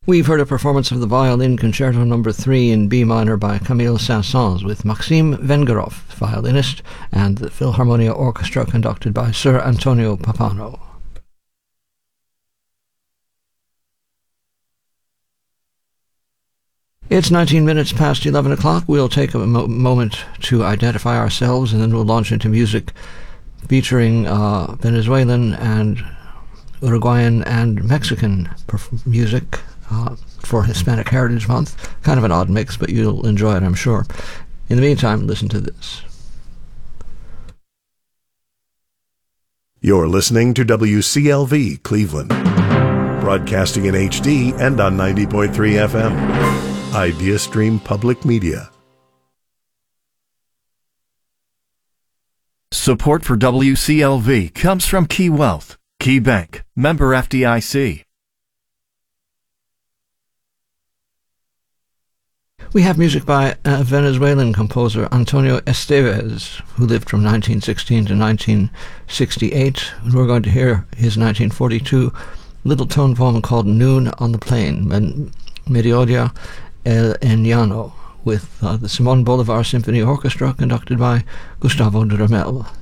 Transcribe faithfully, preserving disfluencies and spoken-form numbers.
We've heard a performance of the Violin Concerto Number three in B minor by Camille Saint-Saëns with Maxime Vengerov, violinist, and the Philharmonia Orchestra conducted by Sir Antonio Pappano. It's nineteen minutes past eleven o'clock. We'll take a mo- moment to identify ourselves, and then we'll launch into music featuring uh, Venezuelan and Uruguayan and Mexican perf- music uh, for Hispanic Heritage Month. Kind of an odd mix, but you'll enjoy it, I'm sure. In the meantime, listen to this. You're listening to W C L V Cleveland, broadcasting in H D and on ninety point three F M. IdeaStream Public Media. Support for W C L V comes from Key Wealth, Key Bank, member F D I C. We have music by a Venezuelan composer, Antonio Estevez, who lived from nineteen sixteen to nineteen sixty-eight. And we're going to hear his nineteen forty-two little tone poem called Noon on the Plain, Mediodía El Llano, with uh, the Simón Bolívar Symphony Orchestra conducted by Gustavo Dudamel.